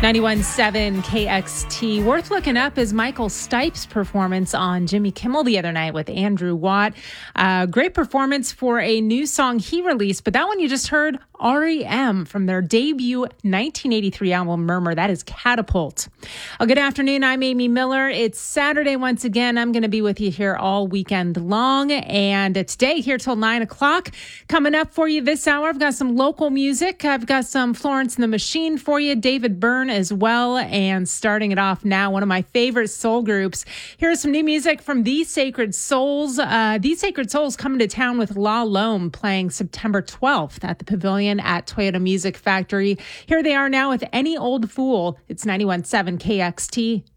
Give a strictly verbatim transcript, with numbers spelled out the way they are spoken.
ninety-one point seven K X T. Worth looking up is Michael Stipe's performance on Jimmy Kimmel the other night with Andrew Watt. Uh, great performance for a new song he released, but that one you just heard, R E M from their debut nineteen eighty-three album Murmur. That is Catapult. Uh, good afternoon. I'm Amy Miller. It's Saturday once again. I'm going to be with you here all weekend long, and today here till nine o'clock. Coming up for you this hour, I've got some local music. I've got some Florence and the Machine for you, David Byrne as well, and starting it off now, one of my favorite soul groups. Here's some new music from These Sacred Souls. Uh, These Sacred Souls coming to town with La Lome, playing September twelfth at the Pavilion at Toyota Music Factory. Here they are now with Any Old Fool. It's ninety-one point seven K X T.